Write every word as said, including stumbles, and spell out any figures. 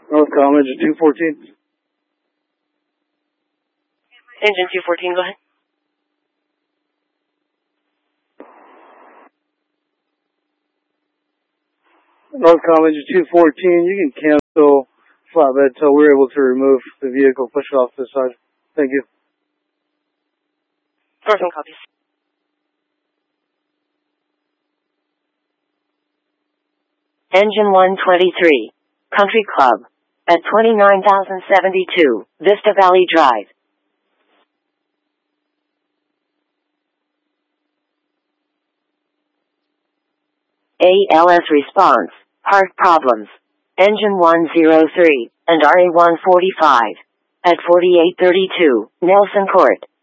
Northcom, engine two fourteen. Engine two fourteen, go ahead. Northcom, engine two fourteen, you can cancel flatbed until we're able to remove the vehicle, push it off to the side. Thank you. Northcom copies. Engine one twenty-three, Country Club, at twenty-nine thousand seventy-two, Vista Valley Drive. A L S response, heart problems. Engine one oh three, and R A one forty-five, at forty-eight thirty-two, Nelson Court.